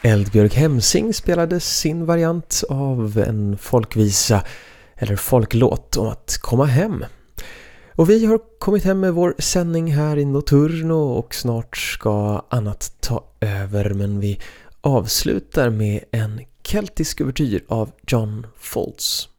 Eldbjörg Hemsing spelade sin variant av en folkvisa eller folklåt om att komma hem. Och vi har kommit hem med vår sändning här i Notturno och snart ska annat ta över, men vi avslutar med en keltisk uvertyr av John Foltz.